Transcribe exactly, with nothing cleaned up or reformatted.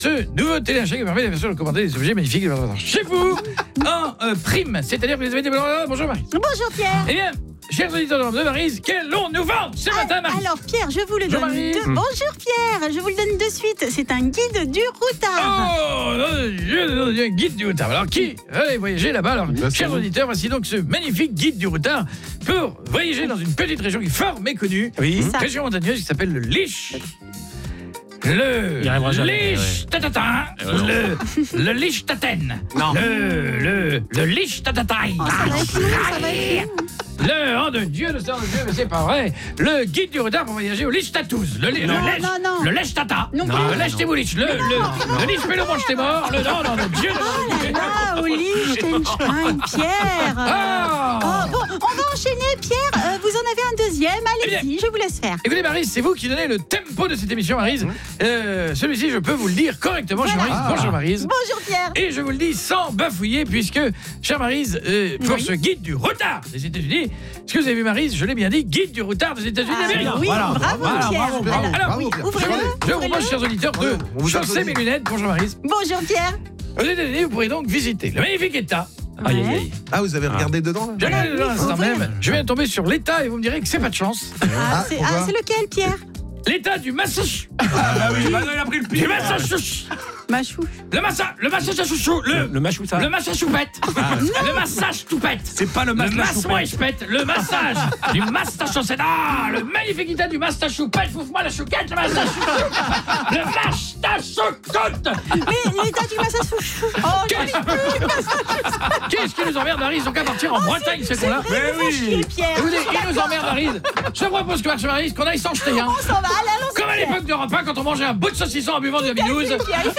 Ce nouveau téléachat qui permet bien sûr de commander des objets magnifiques chez vous en euh, prime. C'est-à-dire que vous les avez débloqués. Bonjour Maryse. Bonjour Pierre. Eh bien, chers auditeurs de Maryse, qu'allons-nous vendre ce matin, Maryse? Alors Pierre, je vous le Bonjour, donne. Maryse. De... Bonjour Pierre, je vous le donne de suite. C'est un guide du routard. Oh, je, un guide du routard. Alors, qui allez voyager là-bas? Alors, chers auditeurs, voici donc ce magnifique guide du routard pour voyager dans une petite région qui est fort méconnue. Oui. Une région montagneuse qui s'appelle le Lich. Le Lich Tatata. Le, le Lich Taten. Non. Le, le, le Lich Tatataï. Oh, ça va être long, ça va être long. Le oh de Dieu, le sang de Dieu, mais c'est pas vrai. Le guide du routard pour voyager au Lich Tatouz. Le, le, Non, le Lèche, non, non. le Lèche Tata. Non, le non, Lèche Téboulich. Le, le, le Lich Pélo mange tes morts. Le non, non, le Dieu. Oh là là, au Liechtenstein, Pierre. Ah. Oh, bon, on va enchaîner, Pierre. Euh, vous en avez un deuxième. Allez-y, je vous laisse faire. Écoutez, Maryse, c'est vous qui donnez le tempo de cette émission, Maryse. Euh, Celui-ci, je peux vous le dire correctement, chère Voilà. Maryse. Bonjour, Maryse. Bonjour Pierre. Et je vous le dis sans bafouiller, puisque, chère Maryse, euh, pour Oui. ce guide du routard des États-Unis, est-ce que vous avez vu, Maryse, je l'ai bien dit, guide du routard des États-Unis Ah, d'Amérique. oui, Voilà, bravo voilà, Pierre. bravo, bravo. Alors, Alors, Bravo, oui, Pierre. ouvrez-le. je vous ouvrez-le. propose, chers auditeurs, de On vous chausser applaudit. mes lunettes. Bonjour, Maryse. Bonjour Pierre. Aux États-Unis, vous pourrez donc visiter le magnifique État. Aïe, Ouais. aïe, aïe. Ah, vous avez regardé dedans là? Je viens de oui, l'instant faut ouvrir. même. Je viens de tomber sur l'État et vous me direz que c'est pas de chance. Ah, Ah, c'est pourquoi ah, c'est lequel Pierre? L'État du Massachusetts. Ah bah oui, bah non, il a pris le Du pire. Massachusetts. Machou. Le Massa, le Massachusetts, le, Le machou, ça. le Massachusetts. Le massage tout pète. C'est pas le Le masque masse-moi et je pète. Le massage du Massachusetts. Ah, le magnifique État du Massachusetts. Fouffe-moi la chouquette, le Massachusetts. Le Massachusetts. Mais l'état du Massachusetts. Oh, Qu'est-ce Qu'est-ce qui nous emmerde, Maryse? Ils ont qu'à partir en Bretagne, ces cons-là. mais oui. Pierre. Écoutez, ils nous emmerdent, Maryse. Je propose que Marche Maryse, qu'on aille s'en jeter un. On s'en va. Allez, allons-y, Comme à Pierre. l'époque de repas, quand on mangeait un bout de saucisson en buvant de la binouse. Pierre, il fait